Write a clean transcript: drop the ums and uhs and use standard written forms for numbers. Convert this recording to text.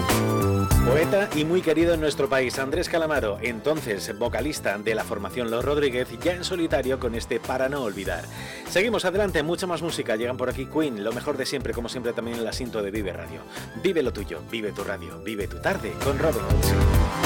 Poeta y muy querido en nuestro país, Andrés Calamaro, entonces vocalista de la formación Los Rodríguez, ya en solitario con este Para no olvidar. Seguimos adelante, mucha más música, llegan por aquí Queen, lo mejor de siempre, como siempre también en el asiento de Vive Radio. Vive lo tuyo, vive tu radio, vive tu tarde con Robin Hood.